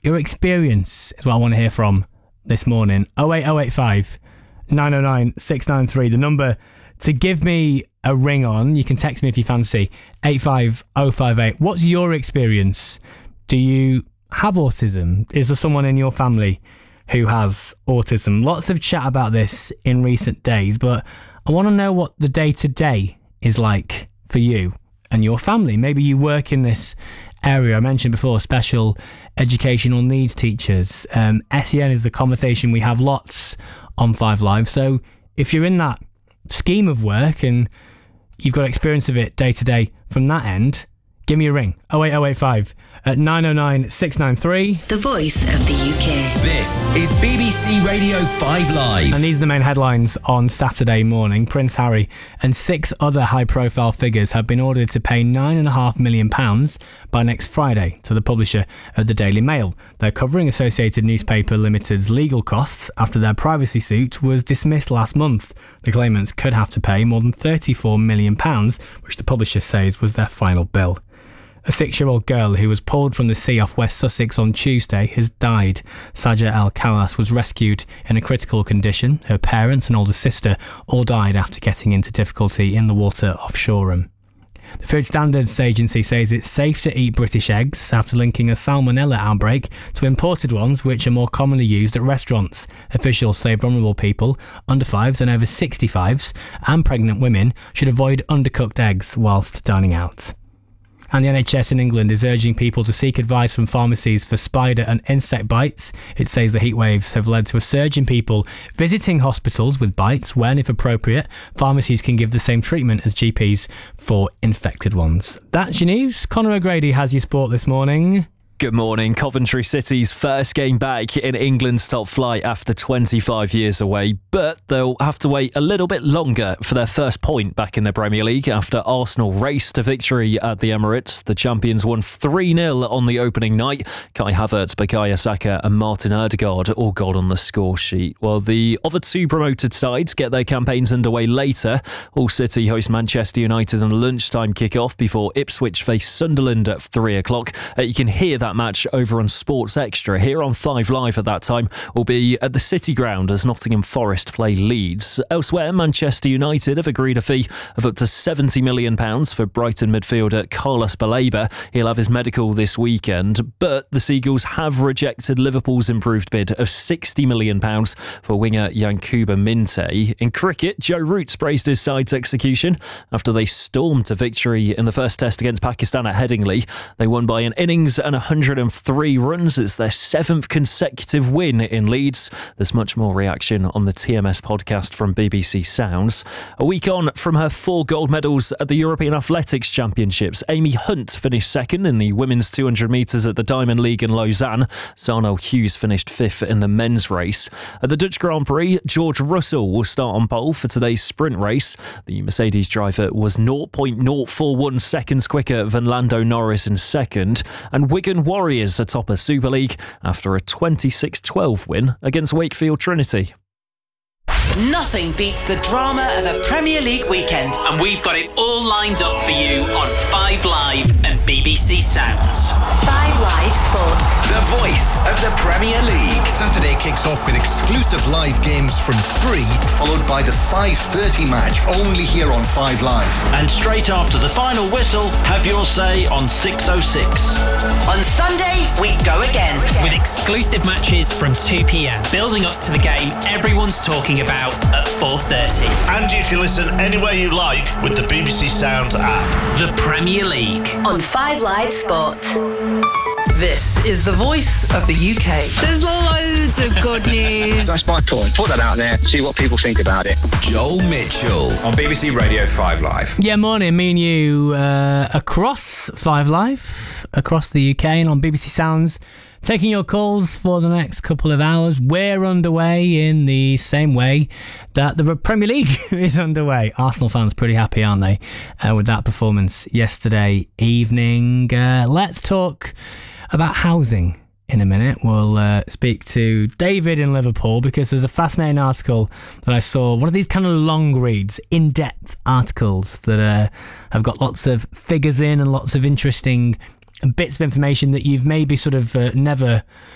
Your experience is what I want to hear from this morning. 08085 909 693. The number to give me a ring on. You can text me if you fancy. 85058. What's your experience? Do you have autism? Is there someone in your family who has autism? Lots of chat about this in recent days, but I want to know what the day-to-day is like for you and your family. Maybe you work in this area. I mentioned before, special educational needs teachers. SEN is a conversation we have lots on 5 Live. So if you're in that scheme of work and you've got experience of it day to day from that end, give me a ring. 08085 at 909 693. The voice of the UK. This is BBC Radio 5 Live. And these are the main headlines on Saturday morning. Prince Harry and 6 other high-profile figures have been ordered to pay £9.5 million by next Friday to the publisher of the Daily Mail. They're covering Associated Newspaper Limited's legal costs after their privacy suit was dismissed last month. The claimants could have to pay more than £34 million, which the publisher says was their final bill. A 6-year-old girl who was pulled from the sea off West Sussex on Tuesday has died. Saja Al-Kawas was rescued in a critical condition. Her parents and older sister all died after getting into difficulty in the water off Shoreham. The Food Standards Agency says it's safe to eat British eggs after linking a salmonella outbreak to imported ones which are more commonly used at restaurants. Officials say vulnerable people, under 5s and over 65s, and pregnant women should avoid undercooked eggs whilst dining out. And the NHS in England is urging people to seek advice from pharmacies for spider and insect bites. It says the heat waves have led to a surge in people visiting hospitals with bites when, if appropriate, pharmacies can give the same treatment as GPs for infected ones. That's your news. Conor O'Grady has your sport this morning. Good morning. Coventry City's first game back in England's top flight after 25 years away, but they'll have to wait a little bit longer for their first point back in the Premier League after Arsenal raced to victory at the Emirates. The champions won 3-0 on the opening night. Kai Havertz, Bukayo Saka and Martin Odegaard all got on the score sheet, while the other 2 promoted sides get their campaigns underway later. Hull City host Manchester United in the lunchtime kick-off before Ipswich face Sunderland at 3 o'clock. You can hear that match over on Sports Extra here on 5 Live at that time will be at the City Ground as Nottingham Forest play Leeds. Elsewhere, Manchester United have agreed a fee of up to £70 million for Brighton midfielder Carlos Baleba. He'll have his medical this weekend, but the Seagulls have rejected Liverpool's improved bid of £60 million for winger Yankuba Minte. In cricket, Joe Root praised his side's execution after they stormed to victory in the first test against Pakistan at Headingley. They won by an innings and 103 runs. It's their 7th consecutive win in Leeds. There's much more reaction on the TMS podcast from BBC Sounds. A week on from her 4 gold medals at the European Athletics Championships, Amy Hunt finished second in the women's 200 metres at the Diamond League in Lausanne. Zarnell Hughes finished 5th in the men's race. At the Dutch Grand Prix, George Russell will start on pole for today's sprint race. The Mercedes driver was 0.041 seconds quicker than Lando Norris in second, and Wigan Warriors atop a Super League after a 26-12 win against Wakefield Trinity. Nothing beats the drama of a Premier League weekend. And we've got it all lined up for you on 5 Live and BBC Sounds. 5 Live Sports. The voice of the Premier League. Saturday kicks off with exclusive live games from 3, followed by the 5:30 match, only here on 5 Live. And straight after the final whistle, have your say on 6:06. On Sunday, we go again. With exclusive matches from 2 p.m. building up to the game everyone's talking about at 4:30. And you can listen anywhere you like with the BBC Sounds app. The Premier League. On 5 Live Sports. This is the voice of the UK. There's loads of good news. That's my point. Put that out there, see what people think about it. Joel Mitchell on BBC Radio 5 Live. Yeah, morning. Me and you across 5 Live, across the UK and on BBC Sounds, taking your calls for the next couple of hours. We're underway in the same way that the Premier League is underway. Arsenal fans pretty happy, aren't they, with that performance yesterday evening. Let's talk about housing in a minute. We'll speak to David in Liverpool because there's a fascinating article that I saw, one of these kind of long reads, in-depth articles that have got lots of figures in and lots of interesting bits of information that you've maybe sort of never